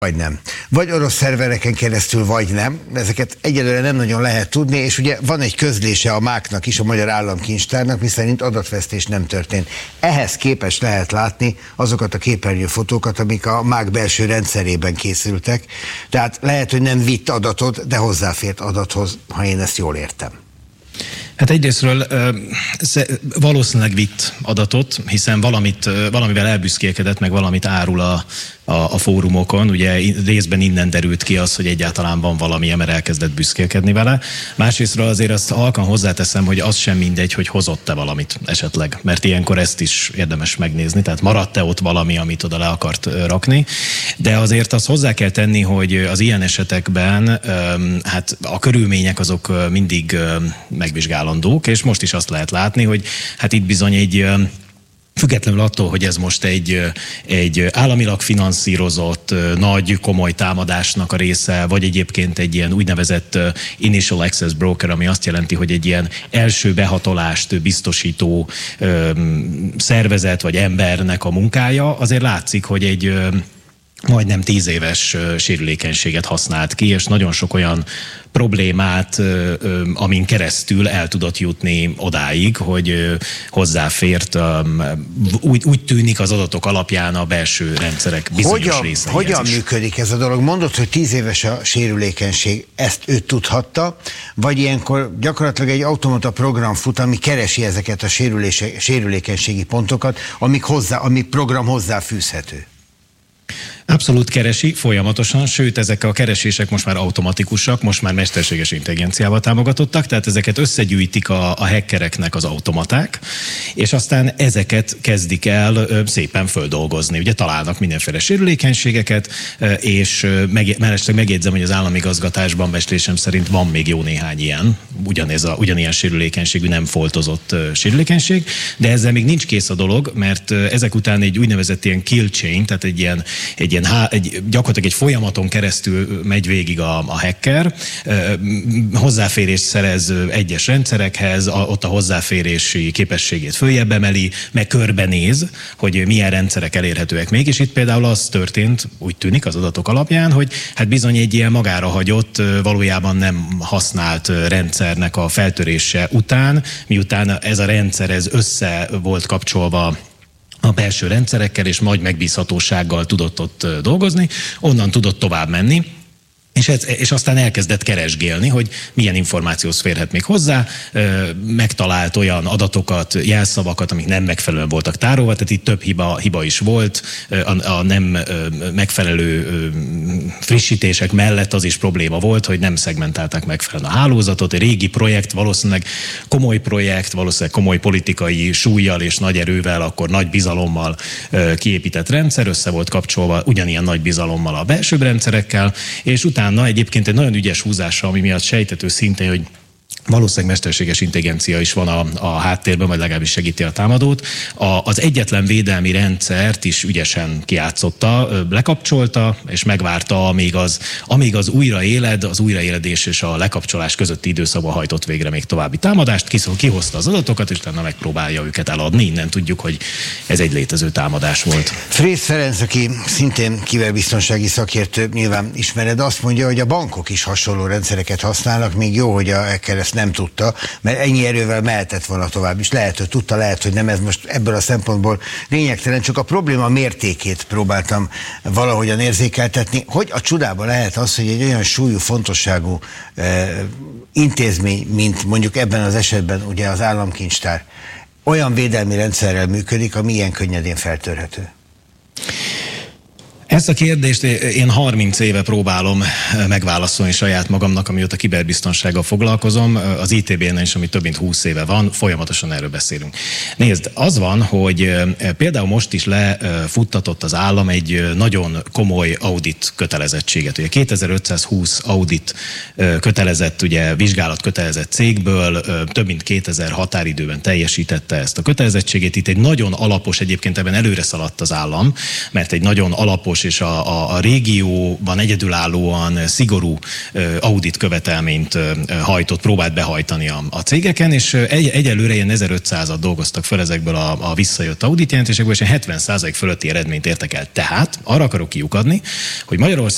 vagy nem. Vagy orosz szervereken keresztül, vagy nem. Ezeket egyelőre nem nagyon lehet tudni, és ugye van egy közlése a MÁK-nak is, a Magyar Államkincstárnak, miszerint adatvesztés nem történt. Ehhez képest lehet látni azokat a képernyőfotókat, amik a MÁK belső rendszerében készültek. Tehát lehet, hogy nem vitt adatot, de hozzáfért adathoz, ha én ezt jól értem. Hát egyrésztről valószínűleg vitt adatot, hiszen valamivel elbüszkélkedett, meg valamit árul a fórumokon. Ugye részben innen derült ki az, hogy egyáltalán van valami, mert elkezdett büszkélkedni vele. Másrésztről azért azt halkan hozzáteszem, hogy az sem mindegy, hogy hozott-e valamit esetleg, mert ilyenkor ezt is érdemes megnézni, tehát maradt-e ott valami, amit oda le akart rakni. De azért azt hozzá kell tenni, hogy az ilyen esetekben hát a körülmények azok mindig megvizsgálandók, és most is azt lehet látni, hogy hát itt bizony egy függetlenül attól, hogy ez most egy államilag finanszírozott, nagy, komoly támadásnak a része, vagy egyébként egy ilyen úgynevezett initial access broker, ami azt jelenti, hogy egy ilyen első behatolást biztosító szervezet vagy embernek a munkája, azért látszik, hogy egy majdnem 10 éves sérülékenységet használt ki, és nagyon sok olyan problémát, amin keresztül el tudott jutni odáig, hogy hozzáfért, úgy tűnik az adatok alapján a belső rendszerek bizonyos részeihez. Hogyan működik ez a dolog? Mondod, hogy 10 éves a sérülékenység, ezt ő tudhatta, vagy ilyenkor gyakorlatilag egy automata program fut, ami keresi ezeket a sérülékenységi pontokat, ami program hozzáfűzhető? Abszolút keresi folyamatosan, sőt ezek a keresések most már automatikusak, most már mesterséges intelligenciával támogatottak, tehát ezeket összegyűjtik a hackereknek az automaták, és aztán ezeket kezdik el szépen földolgozni. Ugye találnak mindenféle sérülékenységeket, és mellesleg megjegyzem, hogy az államigazgatásban becslésem szerint van még jó néhány ilyen, ugyanilyen sérülékenységű, nem foltozott sérülékenység, de ezzel még nincs kész a dolog, mert ezek után egy úgynevezett ilyen kill chain, tehát gyakorlatilag egy folyamaton keresztül megy végig a hacker, hozzáférést szerez egyes rendszerekhez, ott a hozzáférési képességét följebb emeli, meg körbenéz, hogy milyen rendszerek elérhetőek még, és itt például az történt, úgy tűnik az adatok alapján, hogy hát bizony egy ilyen magára hagyott, valójában nem használt rendszernek a feltörése után, miután ez a rendszer össze volt kapcsolva a belső rendszerekkel, és nagy megbízhatósággal tudott ott dolgozni, onnan tudott tovább menni, és aztán elkezdett keresgélni, hogy milyen információhoz férhet még hozzá, megtalált olyan adatokat, jelszavakat, amik nem megfelelően voltak tárolva, tehát itt több hiba is volt, a nem megfelelő frissítések mellett az is probléma volt, hogy nem szegmentálták megfelelően a hálózatot, egy régi projekt, valószínűleg komoly politikai súllyal és nagy erővel, akkor nagy bizalommal kiépített rendszer, össze volt kapcsolva ugyanilyen nagy bizalommal a belső rendszerekkel, és utána egyébként egy nagyon ügyes húzása, ami miatt sejtető szintén, hogy valószínűleg mesterséges intelligencia is van a háttérben, vagy legalábbis segíti a támadót. Az egyetlen védelmi rendszert is ügyesen kijátszotta, lekapcsolta, és megvárta, amíg az újraéledés és a lekapcsolás közötti időszakban hajtott végre még további támadást, kihozta az adatokat, és utána megpróbálja őket eladni. Innen tudjuk, hogy ez egy létező támadás volt. Frész Ferenc, aki szintén kiberbiztonsági szakértő, nyilván ismered, azt mondja, hogy a bankok is hasonló rendszereket használnak, még jó, hogy a hacker ezt nem tudta, mert ennyi erővel mehetett volna tovább is. Lehet, hogy tudta, lehet, hogy nem, ez most ebből a szempontból lényegtelen, csak a probléma mértékét próbáltam valahogyan érzékeltetni. Hogy a csodában lehet az, hogy egy olyan súlyú, fontosságú intézmény, mint mondjuk ebben az esetben ugye az Államkincstár, olyan védelmi rendszerrel működik, ami ilyen könnyedén feltörhető? Ezt a kérdést én 30 éve próbálom megválaszolni saját magamnak, amióta kiberbiztonsággal foglalkozom. Az ITB-nél is, ami több mint 20 éve van, folyamatosan erről beszélünk. Nézd, az van, hogy például most is lefuttatott az állam egy nagyon komoly audit kötelezettséget. Ugye 2520 audit kötelezett, ugye vizsgálat kötelezett cégből több mint 2000 határidőben teljesítette ezt a kötelezettségét. Itt egy nagyon alapos, egyébként ebben előre szaladt az állam, mert egy nagyon alapos és a régióban egyedülállóan szigorú audit követelményt próbált behajtani a cégeken, és egyelőre ilyen 1500-at dolgoztak fel ezekből a visszajött audit jelentésekből, és 70% fölötti eredményt értek el. Tehát arra akarok kiukadni, hogy Magyarország